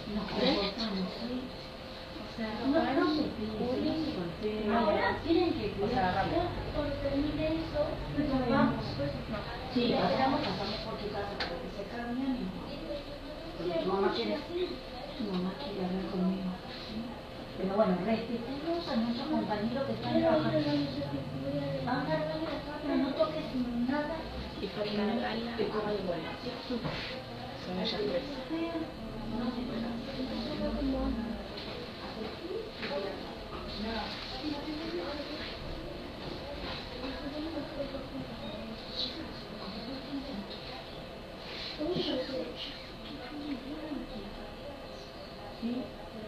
nos comportamos, ¿sí? O sea, no se pide, ahora tienen que cuidar. Cuando termine eso, nos vamos. Sí, pasamos por tu casa para que se cambien y tu mamá quiere hablar conmigo. ¿Sí? Pero bueno, respetemos a nuestros compañeros que están trabajando. Van a hablar de acá, pero no toques nada. Y por la gala, te cobra igual. son ellas tres. ¿Sí?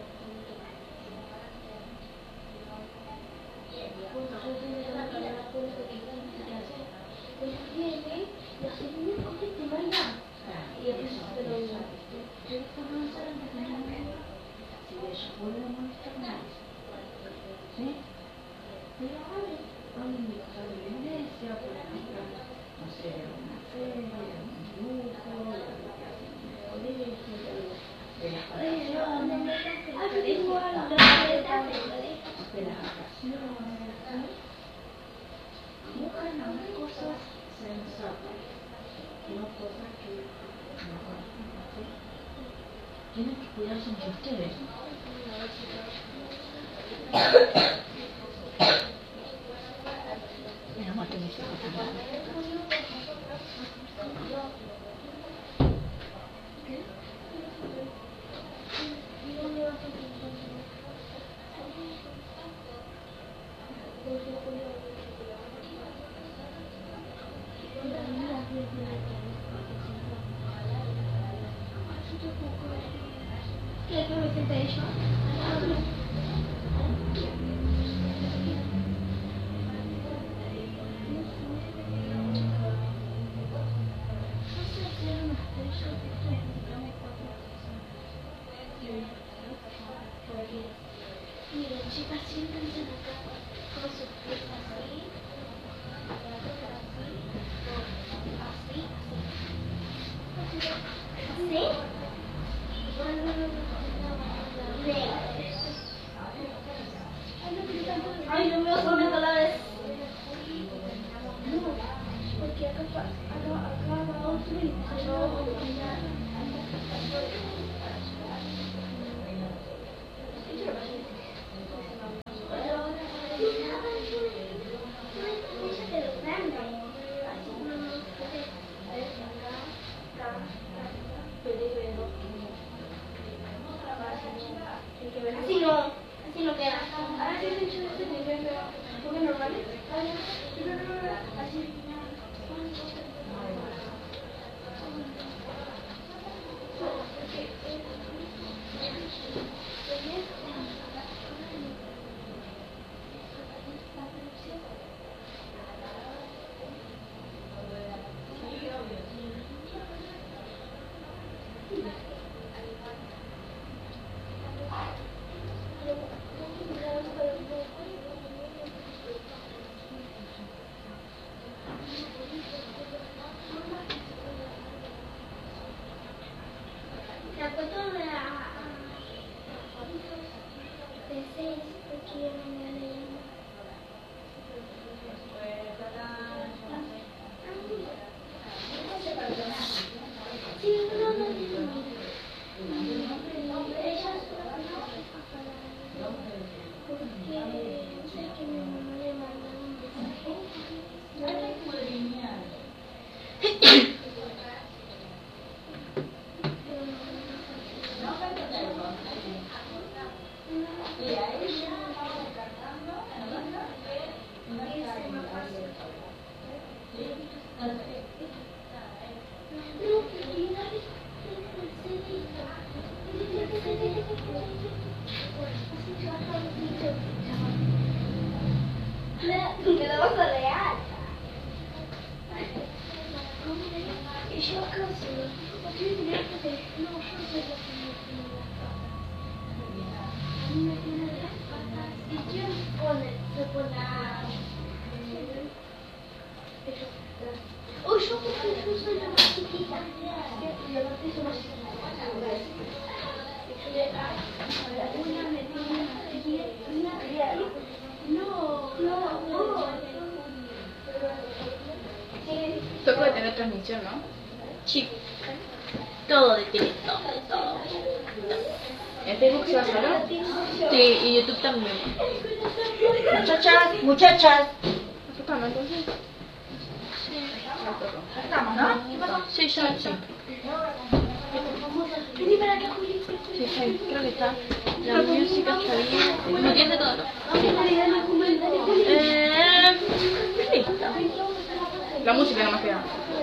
Buscan las cosas sensatas, no cosas que no conocen. Tienen que cuidarse entre ustedes. Mira, más que me hizo Miren, chicas, siéntense acá con sus pies así, ay, no me vas a poner a la vez. No, porque acá va otro y se va a acompañar. Así no queda. Ahora sí se hecho este nivel, pero porque normal. Así. Me la vas a leer. Y yo acaso, porque yo tenía que decir, no, yo no sé lo que a mí me tiene las patas. ¿Y quién se pone a... Oh, yo porque yo soy la más chiquita. Y aparte soy más chiquita. Toco de tener transmisión, ¿no? Sí. Todo detiene, todo. ¿En Facebook se va solo? Sí, y YouTube también. Muchachas. ¿Tocamos entonces? Estamos, ¿no? Sí, sí. Vení para acá, Juli. Sí, creo que está. La música está bien. ¿No tiene todo? Listo. La música no más queda.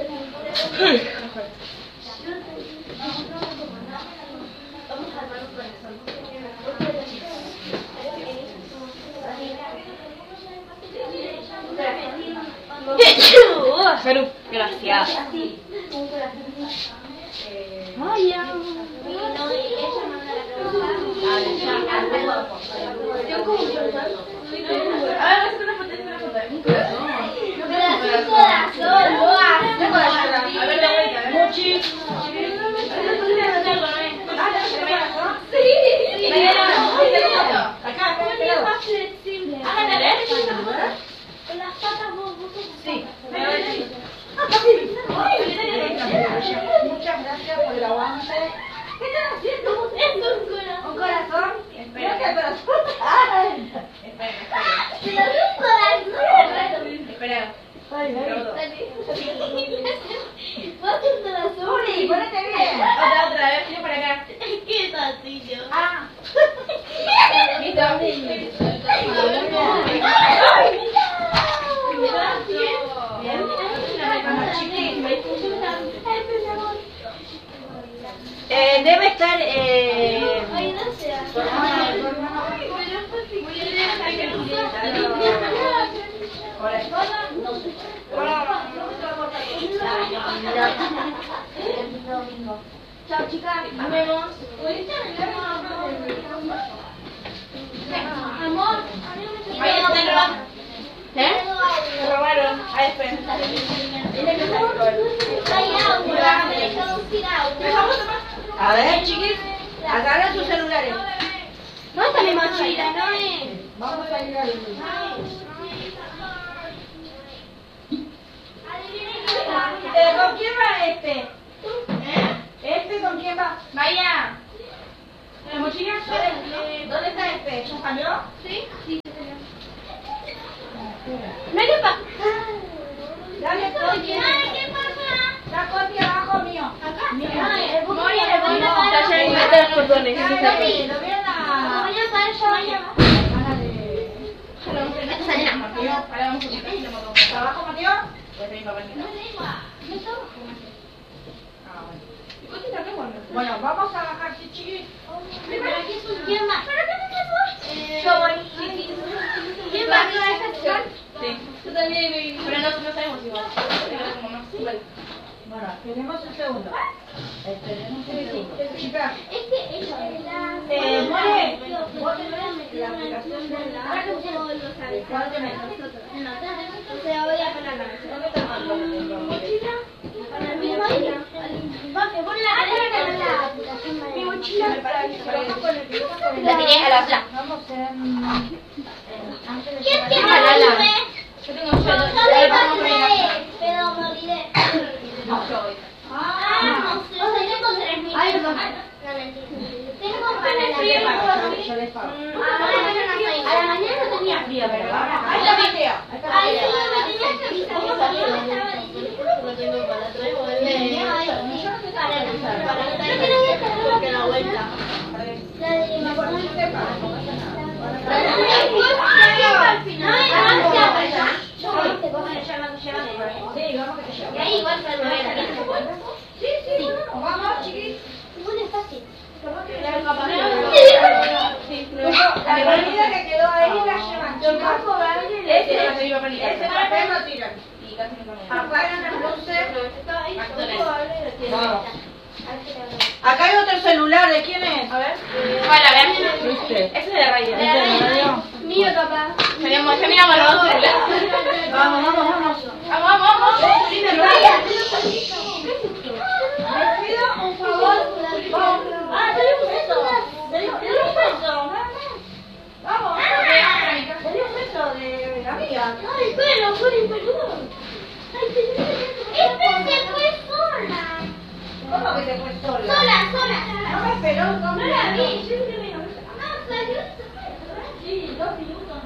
Salud. Gracias. Ay, ya. Con las patas vos Sí. Muchas gracias por el aguante. ¿Qué estás haciendo? Esto es ¿Un corazón? Espera. ¿Qué corazón? Ay. Espera. Ay, ay. Vos un corazón. Juli, ponete bien. Otra vez, mira para acá. ¿Qué tatillo? Ah. ¿Listo? Debe estar. Ay, no sé. Chao, chicas. Nos vemos. Amor, ¿Eh? Me robaron. Ahí espera. hay agua, me dejaron sin agua. A ver, chiquis. Agarren sus celulares. No está mi mochila, no es. Vamos a ir al. ¿Con quién va este? ¿Este con quién va? Vaya. ¿La mochila? ¿Dónde está este? ¿Ya salió? Sí. Ven acá. Dale, Coti. Ay, ¿qué pasa? Está Coti abajo mío. Acá. Mío. Ay, el Voy le voy a parar. Está ya en los cordones. Lo vieron Lo voy a parar yo mañana. Ahora vamos a quitar y lo matamos. ¿Abajo, Mateo? Voy a tener papel. No tengo. No estaba. Ah, bueno. ¿Y cuánto está bueno? Bueno, vamos a bajar, chiquis. ¿Quién más? Yo voy. ¿Quién va a esta acción? Sí. Yo también. Pero no sabemos si va. Como más. Vale. Bueno, esperemos un segundo. Esperemos un segundo. Chicas, Es que ella es la... More, vos tenés la aplicación de la... ¿Cuál tenés? O sea, voy a poner la mesa. ¿Dónde está el mochila? Para mi mochila. Pon la aplicación. Mi mochila. La tiré a la otra. Vamos antes de ¿Quién llegar tiene a la- la Yo tengo un Yo sueldo. pasé, pero me olvidé. Ah, No sé, tengo 3.000. Ay, no. No, mentira. Tengo para la... yo les pago. A la mañana no tenía frío, pero ahora... Ahí está Mateo. Ay, sí, me tenías que avisar. ¿Cómo salió? No tengo para atrás. Porque la vuelta. La de Sí, vamos que te llevo. y ahí igual fue el Sí, vamos, chiquis. muy fácil. La comida que quedó ahí la llevan, chicas. Ese papel lo tiran. Apagan las luces. Vamos. Acá hay otro celular, ¿de quién es? A ver. Para ver. ¿Viste? Ese es de la radio. Mío, papá. Ya miramos los dos celulares. Vamos, vamos, vamos. Vamos. Les pido un favor. Vamos. Ah, tenemos eso. fue sola. Sola. No me esperó 2 No la vi, minutos. yo creo que no. No, salió. Sí, 2 minutos.